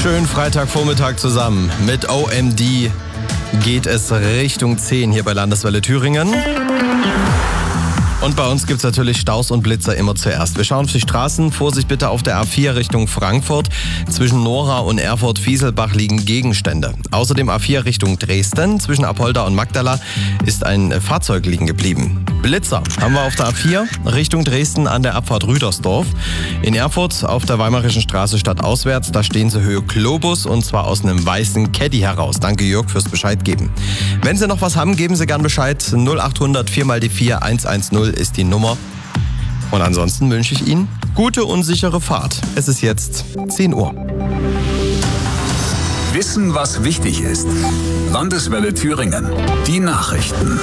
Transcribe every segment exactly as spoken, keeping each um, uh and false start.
Schönen Freitagvormittag zusammen. Mit O M D geht es Richtung zehn hier bei Landeswelle Thüringen. Und bei uns gibt es natürlich Staus und Blitzer immer zuerst. Wir schauen auf die Straßen. Vorsicht bitte auf der A vier Richtung Frankfurt. Zwischen Nora und Erfurt-Fieselbach liegen Gegenstände. Außerdem A vier Richtung Dresden. Zwischen Apolda und Magdala ist ein Fahrzeug liegen geblieben. Blitzer haben wir auf der A vier Richtung Dresden an der Abfahrt Rüdersdorf. In Erfurt auf der Weimarischen Straße stadtauswärts. Da stehen sie Höhe Globus und zwar aus einem weißen Caddy heraus. Danke Jörg fürs Bescheid geben. Wenn Sie noch was haben, geben Sie gern Bescheid. null achthundert vier mal die vier eins eins null ist die Nummer. Und ansonsten wünsche ich Ihnen gute und sichere Fahrt. Es ist jetzt zehn Uhr. Wissen, was wichtig ist. Landeswelle Thüringen. Die Nachrichten.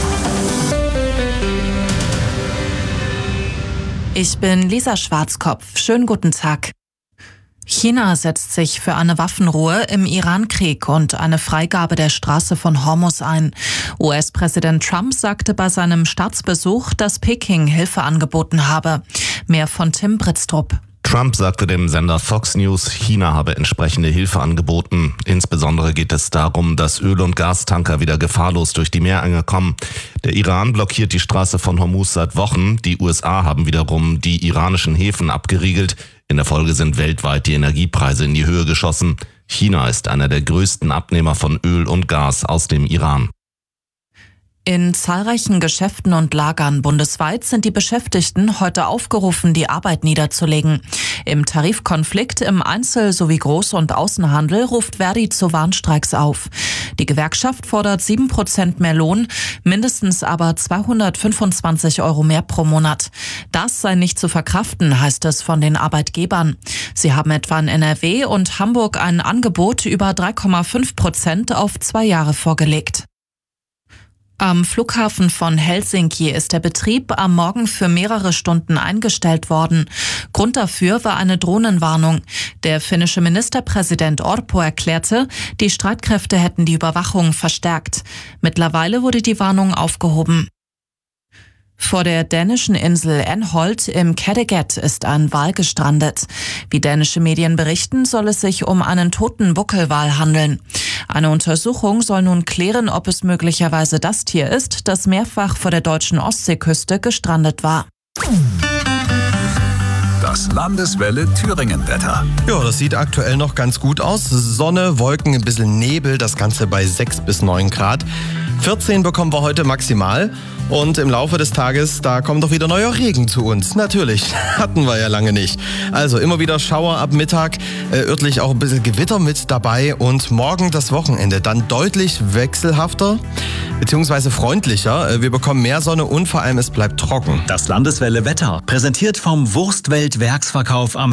Ich bin Lisa Schwarzkopf. Schönen guten Tag. China setzt sich für eine Waffenruhe im Iran-Krieg und eine Freigabe der Straße von Hormuz ein. U S-Präsident Trump sagte bei seinem Staatsbesuch, dass Peking Hilfe angeboten habe. Mehr von Tim Britztrup. Trump sagte dem Sender Fox News, China habe entsprechende Hilfe angeboten. Insbesondere geht es darum, dass Öl- und Gastanker wieder gefahrlos durch die Meerenge kommen. Der Iran blockiert die Straße von Hormuz seit Wochen. Die U S A haben wiederum die iranischen Häfen abgeriegelt. In der Folge sind weltweit die Energiepreise in die Höhe geschossen. China ist einer der größten Abnehmer von Öl und Gas aus dem Iran. In zahlreichen Geschäften und Lagern bundesweit sind die Beschäftigten heute aufgerufen, die Arbeit niederzulegen. Im Tarifkonflikt im Einzel- sowie Groß- und Außenhandel ruft Verdi zu Warnstreiks auf. Die Gewerkschaft fordert sieben Prozent mehr Lohn, mindestens aber zweihundertfünfundzwanzig Euro mehr pro Monat. Das sei nicht zu verkraften, heißt es von den Arbeitgebern. Sie haben etwa in N R W und Hamburg ein Angebot über drei Komma fünf Prozent auf zwei Jahre vorgelegt. Am Flughafen von Helsinki ist der Betrieb am Morgen für mehrere Stunden eingestellt worden. Grund dafür war eine Drohnenwarnung. Der finnische Ministerpräsident Orpo erklärte, die Streitkräfte hätten die Überwachung verstärkt. Mittlerweile wurde die Warnung aufgehoben. Vor der dänischen Insel Enholt im Kattegat ist ein Wal gestrandet. Wie dänische Medien berichten, soll es sich um einen toten Buckelwal handeln. Eine Untersuchung soll nun klären, ob es möglicherweise das Tier ist, das mehrfach vor der deutschen Ostseeküste gestrandet war. Das Landeswelle Thüringen-Wetter. Ja, das sieht aktuell noch ganz gut aus. Sonne, Wolken, ein bisschen Nebel, das Ganze bei sechs bis neun Grad. vierzehn bekommen wir heute maximal. Und im Laufe des Tages, da kommt doch wieder neuer Regen zu uns. Natürlich, hatten wir ja lange nicht. Also immer wieder Schauer ab Mittag, äh, örtlich auch ein bisschen Gewitter mit dabei. Und morgen das Wochenende dann deutlich wechselhafter bzw. freundlicher. Äh, wir bekommen mehr Sonne und vor allem es bleibt trocken. Das Landeswelle Wetter, präsentiert vom Wurstwelt Werksverkauf am